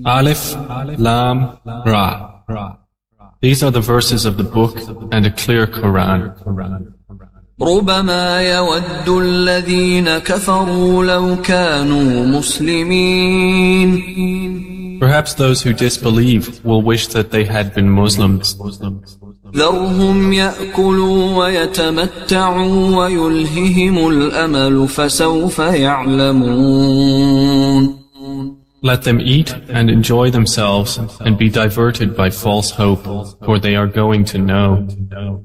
Alif, Lam, Ra. These are the verses of the book and a clear Quran. ربما يود الذين كفروا لو كانوا مسلمين. Perhaps those who disbelieve will wish that they had been Muslims. ذرهم يأكلوا ويتمتعوا ويلههم الأمل فسوف يعلمون. Let them eat and enjoy themselves and be diverted by false hope, for they are going to know.